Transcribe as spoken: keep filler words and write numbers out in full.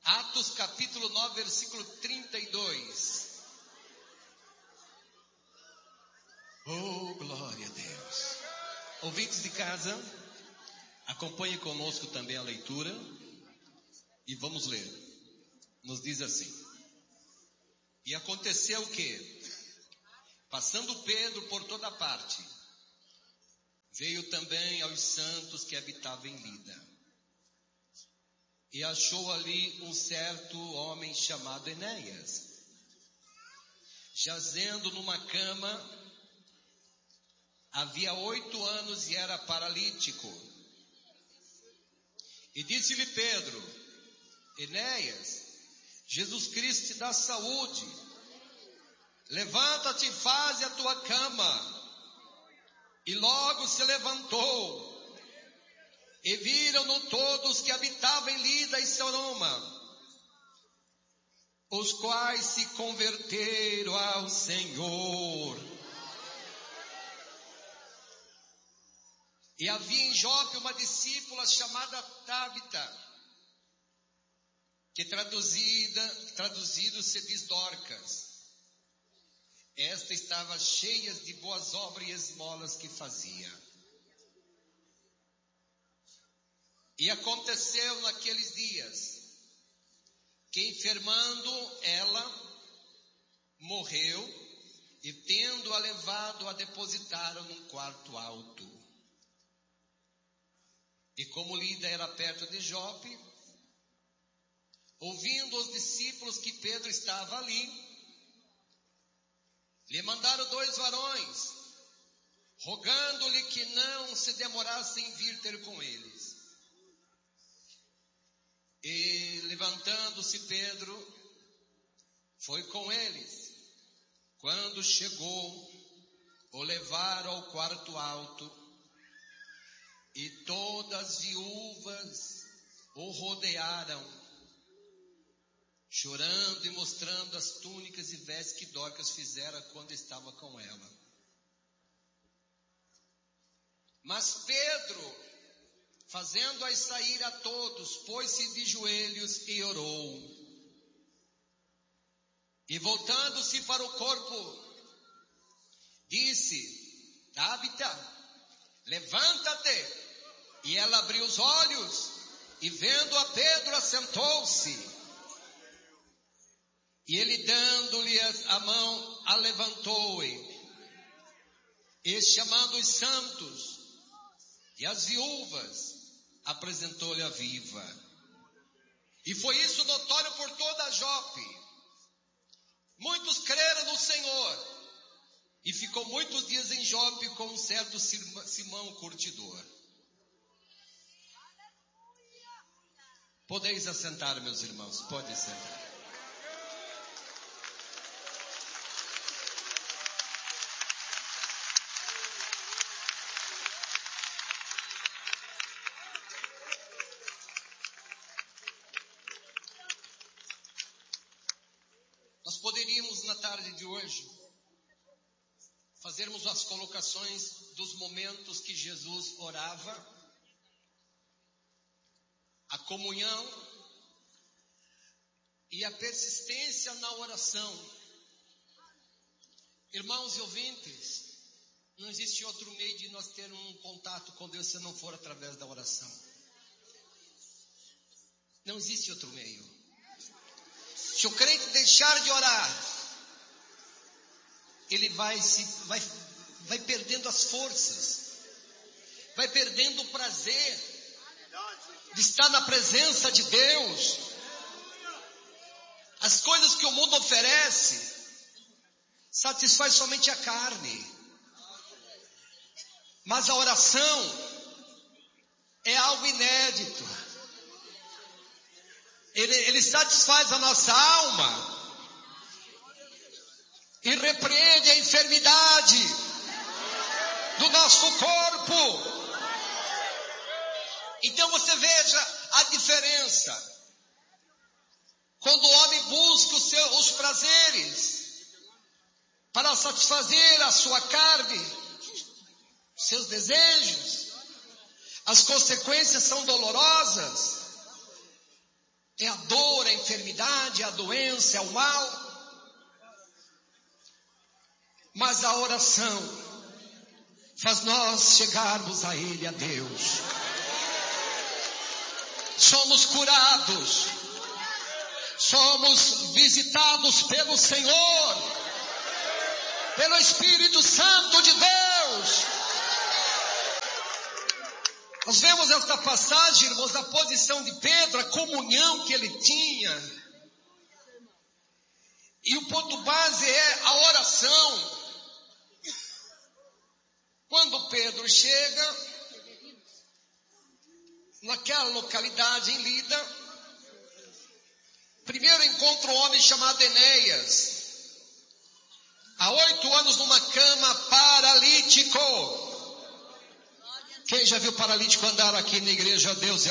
Atos capítulo nove, versículo trinta e dois. Oh, glória a Deus. Ouvintes de casa, acompanhe conosco também a leitura e vamos ler. Nos diz assim: e aconteceu que, passando Pedro por toda parte, veio também aos santos que habitavam em Lida, e achou ali um certo homem chamado Enéas, jazendo numa cama, havia oito anos e era paralítico. E disse-lhe Pedro: Enéas, Jesus Cristo te dá saúde, levanta-te e faze a tua cama. E logo se levantou, e viram-no todos que habitavam em Lida e Saroma, os quais se converteram ao Senhor. E havia em Jope uma discípula chamada Tábita, que traduzida, traduzido se diz Dorcas. Esta estava cheia de boas obras e esmolas que fazia. E aconteceu naqueles dias, que enfermando ela, morreu, e tendo-a levado, a depositaram num quarto alto. E como Lida era perto de Jope, ouvindo os discípulos que Pedro estava ali, lhe mandaram dois varões, rogando-lhe que não se demorasse em vir ter com eles. E levantando-se Pedro, foi com eles. Quando chegou, o levaram ao quarto alto, e todas as viúvas o rodearam, chorando e mostrando as túnicas e vestes que Dorcas fizera quando estava com ela. Mas Pedro, fazendo-as sair a todos, pôs-se de joelhos e orou. E voltando-se para o corpo, disse: Tábita, levanta-te. E ela abriu os olhos, e vendo a Pedro, assentou-se. E ele, dando-lhe a mão, a levantou-e. E chamando os santos e as viúvas, apresentou-lhe a viva. E foi isso notório por toda a Jope. Muitos creram no Senhor. E ficou muitos dias em Jope com um certo Simão curtidor. Podeis assentar, meus irmãos, pode sentar. Nós poderíamos, na tarde de hoje, fazermos as colocações dos momentos que Jesus orava, a comunhão e a persistência na oração. Irmãos e ouvintes, não existe outro meio de nós termos um contato com Deus se não for através da oração. Não existe outro meio. Se o crente deixar de orar, ele vai, se, vai, vai perdendo as forças, vai perdendo o prazer de estar na presença de Deus. As coisas que o mundo oferece satisfaz somente a carne, mas a oração é algo inédito. Ele, ele satisfaz a nossa alma e repreende a enfermidade do nosso corpo. Então você veja a diferença. Quando o homem busca os, seus, os prazeres para satisfazer a sua carne, seus desejos, as consequências são dolorosas. é a dor, a enfermidade, é a doença, é o mal. Mas a oração faz nós chegarmos a Ele, a Deus. Somos curados, somos visitados pelo Senhor, pelo Espírito Santo de Deus. Nós vemos esta passagem, irmãos, da posição de Pedro, a comunhão que ele tinha. E o ponto base é a oração. Quando Pedro chega naquela localidade em Lida, primeiro encontra um homem chamado Enéas, há oito anos numa cama, paralítico. Quem já viu paralítico andar aqui na igreja? Deus